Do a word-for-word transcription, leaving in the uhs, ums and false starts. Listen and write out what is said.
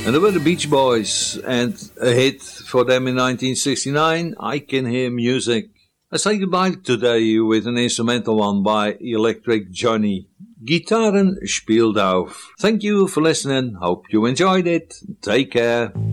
And they were the Beach Boys, and a hit for them in nineteen sixty-nine, I Can Hear Music. I say goodbye today with an instrumental one by Electric Johnny. Gitarren spielt auf. Thank you for listening. Hope you enjoyed it. Take care.